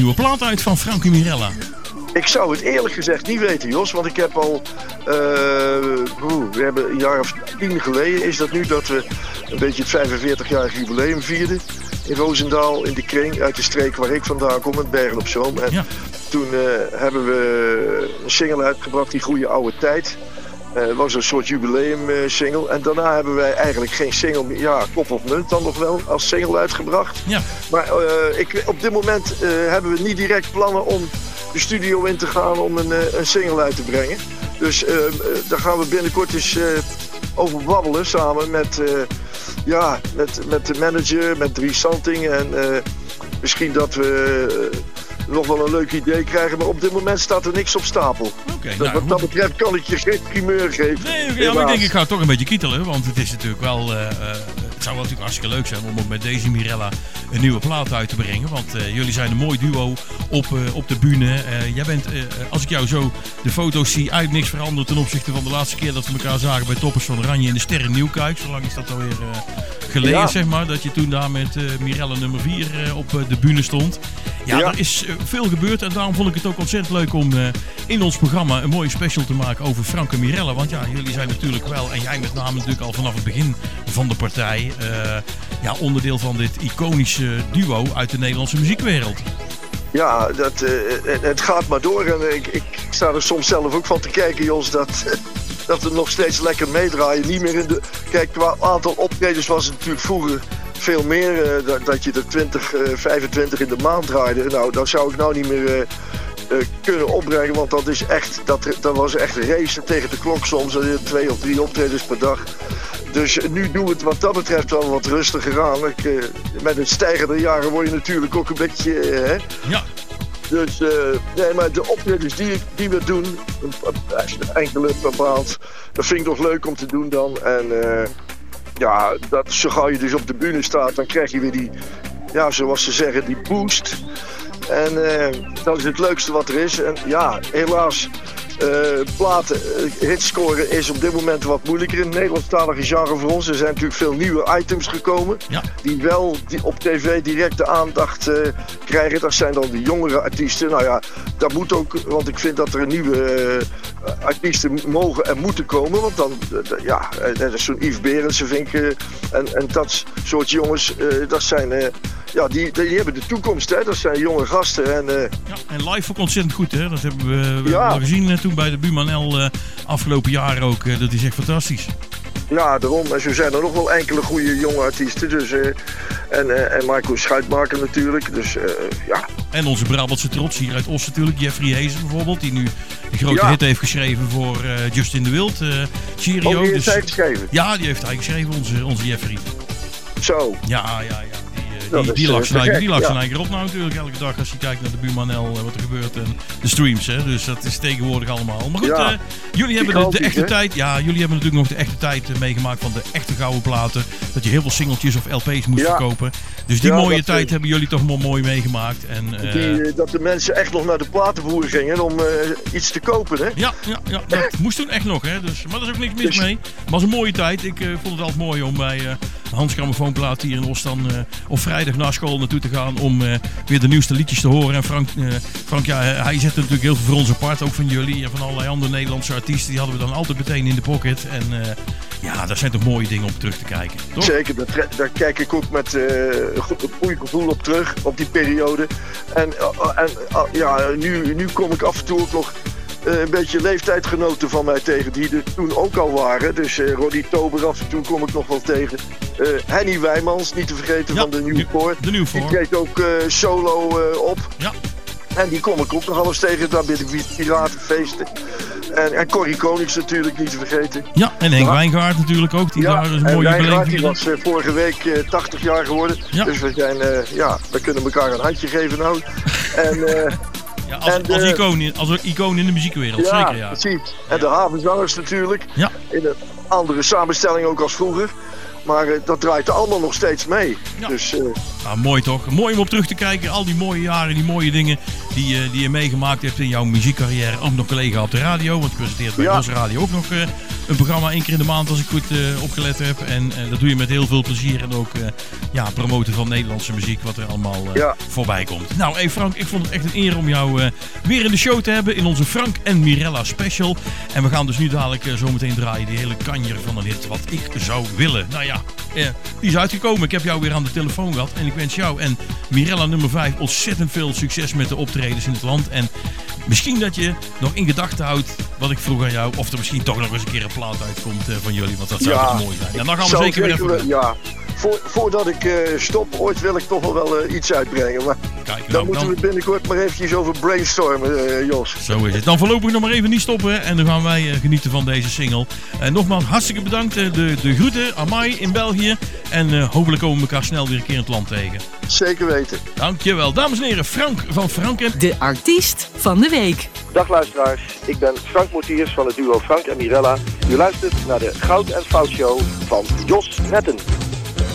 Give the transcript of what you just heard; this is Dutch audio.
Nieuwe plaat uit van Frankie Mirella. Ik zou het eerlijk gezegd niet weten, Jos. Want ik heb al... we hebben een jaar of 10 geleden is dat nu dat we een beetje het 45-jarig jubileum vierden. In Roosendaal, in de kring, uit de streek waar ik vandaan kom, in Bergen op Zoom. En toen hebben we een single uitgebracht, Die Goede Oude Tijd. Het was een soort jubileum single. En daarna hebben wij eigenlijk geen single meer. Ja, Kop of Munt dan nog wel als single uitgebracht. Ja. Maar op dit moment hebben we niet direct plannen om de studio in te gaan om een single uit te brengen. Dus daar gaan we binnenkort eens over babbelen samen met de manager, met Dries Santing. En misschien dat we nog wel een leuk idee krijgen, maar op dit moment staat er niks op stapel. Wat dat betreft kan ik je geen primeur geven. Nee, maar ik denk ik ga het toch een beetje kietelen, want het is natuurlijk wel... het zou wel natuurlijk hartstikke leuk zijn om ook met Daisy Mirella een nieuwe plaat uit te brengen. Want jullie zijn een mooi duo op de bühne. Jij bent, als ik jou zo de foto's zie, eigenlijk niks veranderd ten opzichte van de laatste keer dat we elkaar zagen bij Toppers van Oranje in de Sterren Nieuwkuik. Zo lang is dat alweer geleden, zeg maar. Dat je toen daar met Mirella nummer 4 op de bühne stond. Ja, er is veel gebeurd en daarom vond ik het ook ontzettend leuk om in ons programma een mooie special te maken over Frankie Mirella. Want ja, jullie zijn natuurlijk wel, en jij met name natuurlijk al vanaf het begin van de partij, onderdeel van dit iconische duo uit de Nederlandse muziekwereld. Ja, het gaat maar door en ik sta er soms zelf ook van te kijken, Jos, dat we nog steeds lekker meedraaien. Niet meer kijk, qua aantal optredens was het natuurlijk vroeger veel meer, dat je er 20, 25 in de maand draaide. Nou, dat zou ik nou niet meer kunnen opbrengen, want dat was echt racen tegen de klok soms. 2 of 3 optredens per dag. Dus nu doen we het wat dat betreft wel wat rustiger aan. Met het stijgen der jaren word je natuurlijk ook een beetje... Ja. Dus maar de optredens die we doen, enkele per maand, dat vind ik nog leuk om te doen dan. En zo gauw je dus op de bühne staat, dan krijg je weer die, zoals ze zeggen, die boost. En dat is het leukste wat er is. En ja, helaas, hits scoren is op dit moment wat moeilijker in het Nederlandstalige genre voor ons. Er zijn natuurlijk veel nieuwe items gekomen, die wel op tv direct de aandacht krijgen. Dat zijn dan de jongere artiesten. Nou ja, dat moet ook, want ik vind dat er nieuwe artiesten mogen en moeten komen. Want dan, dat is zo'n Yves Berendsen, vind ik. En dat soort jongens, dat zijn... die hebben de toekomst, hè. Dat zijn jonge gasten. En live ook ontzettend goed, hè. Dat hebben we al gezien toen bij de Buurman L afgelopen jaar ook. Dat is echt fantastisch. Ja, daarom. En zo zijn er nog wel enkele goede jonge artiesten. Dus, en Marco Schuitmaker natuurlijk. Dus, En onze Brabantse trots hier uit Os natuurlijk. Jeffrey Hezen bijvoorbeeld. Die nu de grote hit heeft geschreven voor Justin de Wild. Cheerio. Die heeft hij geschreven? Ja, die heeft hij geschreven, onze Jeffrey. Zo. Ja. Die lag zijn eigen op nou natuurlijk elke dag als je kijkt naar de Buurman L, wat er gebeurt en de streams, hè. Dus dat is tegenwoordig allemaal. Maar goed, jullie hebben de echte tijd. Ja, jullie hebben natuurlijk nog de echte tijd meegemaakt van de echte gouden platen. Dat je heel veel singeltjes of LP's moest verkopen. Dus die mooie tijd hebben jullie toch wel mooi meegemaakt. En, dat de mensen echt nog naar de platenboer gingen om iets te kopen, hè? Ja, dat moest toen echt nog, hè. Dus, maar daar is ook niks mis mee. Maar het was een mooie tijd. Ik vond het altijd mooi om bij Hans Grammofoonplaat hier in Oost dan op vrijdag na school naartoe te gaan om weer de nieuwste liedjes te horen. En Frank, hij zette natuurlijk heel veel voor ons apart, ook van jullie en van allerlei andere Nederlandse artiesten. Die hadden we dan altijd meteen in de pocket. En daar zijn toch mooie dingen om terug te kijken, toch? Zeker, daar kijk ik ook met een goed gevoel op terug, op die periode. En nu kom ik af en toe ook nog een beetje leeftijdgenoten van mij tegen die er toen ook al waren. Dus Roddy Tober af en toe kom ik nog wel tegen. Henny Wijmans, niet te vergeten, van de Nieuwpoort. Die treedt ook solo op. Ja. En die kom ik ook nog alles tegen, daar ben ik piratenfeesten. En Corrie Konings natuurlijk, niet te vergeten. Ja, en Henk Wijngaard natuurlijk ook. Die daar een mooie beleving. Die was vorige week 80 jaar geworden. Ja. Dus we zijn, we kunnen elkaar een handje geven nou. En... als icoon in de muziekwereld, zeker, ja. Precies. En de havenzangers natuurlijk. Ja. In een andere samenstelling ook als vroeger. Maar dat draait er allemaal nog steeds mee. Ja. Dus Ah, mooi toch? Mooi om op terug te kijken. Al die mooie jaren, die mooie dingen die je meegemaakt hebt in jouw muziekcarrière. Ook nog collega op de radio, want je presenteert bij Bos Radio ook nog een programma 1 keer in de maand als ik goed opgelet heb. En dat doe je met heel veel plezier. En ook promoten van Nederlandse muziek, wat er allemaal voorbij komt. Nou, hey Frank, ik vond het echt een eer om jou weer in de show te hebben in onze Frank en Mirella special. En we gaan dus nu dadelijk zometeen draaien die hele kanjer van een hit, wat ik zou willen. Nou ja, die is uitgekomen. Ik heb jou weer aan de telefoon gehad. En ik wens jou en Mirella nummer 5 ontzettend veel succes met de optredens in het land. En misschien dat je nog in gedachten houdt wat ik vroeg aan jou. Of er misschien toch nog eens een keer een plaat uitkomt van jullie. Want dat zou toch mooi zijn. En dan gaan we zeker weer even doen. Voordat ik stop, ooit wil ik toch wel iets uitbrengen. Maar kijk, dan moeten we binnenkort maar eventjes over brainstormen, Jos. Zo is het. Dan voorlopig nog maar even niet stoppen. En dan gaan wij genieten van deze single. Nogmaals, hartstikke bedankt. De groeten aan mij in België. En hopelijk komen we elkaar snel weer een keer in het land tegen. Zeker weten. Dankjewel. Dames en heren, Frank van Frank en... De artiest van de week. Dag luisteraars, ik ben Frank Motiers van het duo Frank en Mirella. U luistert naar de Goud en Fout Show van Jos Netten.